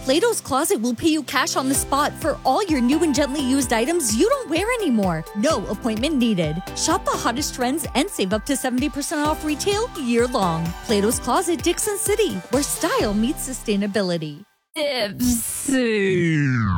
Plato's Closet will pay you cash on the spot for all your new and gently used items you don't wear anymore. No appointment needed. Shop the hottest trends and save up to 70% off retail year-long. Plato's Closet, Dixon City, where style meets sustainability.